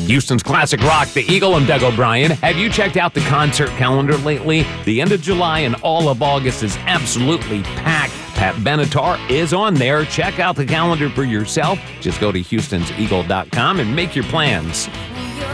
Houston's classic rock, The Eagle. I'm Doug O'Brien. Have you checked out the concert calendar lately? The end of July and all of August is absolutely packed. Pat Benatar is on there. Check out the calendar for yourself. Just go to HoustonsEagle.com and make your plans.